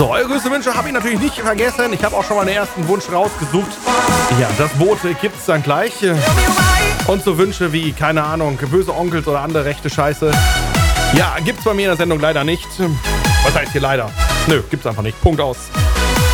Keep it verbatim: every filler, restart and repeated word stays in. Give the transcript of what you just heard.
So, eure größten Wünsche habe ich natürlich nicht vergessen. Ich habe auch schon mal den ersten Wunsch rausgesucht. Ja, das Boot gibt's dann gleich. Und so Wünsche wie, keine Ahnung, böse Onkels oder andere rechte Scheiße. Ja, gibt's bei mir in der Sendung leider nicht. Was heißt hier leider? Nö, gibt's einfach nicht. Punkt aus.